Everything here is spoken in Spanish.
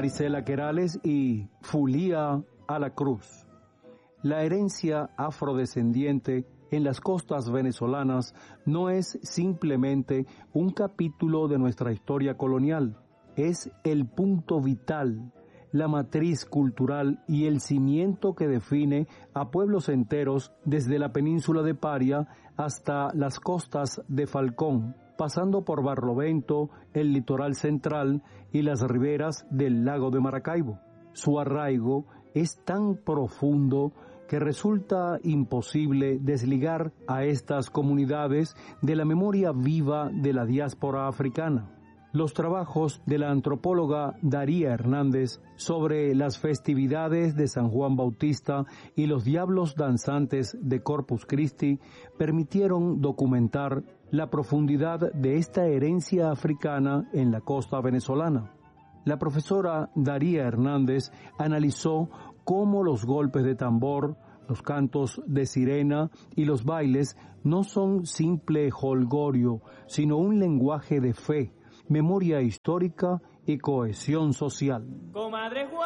Marisela Querales y Fulía a la Cruz. La herencia afrodescendiente en las costas venezolanas no es simplemente un capítulo de nuestra historia colonial, es el punto vital, la matriz cultural y el cimiento que define a pueblos enteros desde la península de Paria hasta las costas de Falcón, pasando por Barlovento, el litoral central y las riberas del lago de Maracaibo. Su arraigo es tan profundo que resulta imposible desligar a estas comunidades de la memoria viva de la diáspora africana. Los trabajos de la antropóloga Daría Hernández sobre las festividades de San Juan Bautista y los diablos danzantes de Corpus Christi permitieron documentar la profundidad de esta herencia africana en la costa venezolana. La profesora Daría Hernández analizó cómo los golpes de tambor, los cantos de sirena y los bailes no son simple jolgorio, sino un lenguaje de fe, memoria histórica y cohesión social.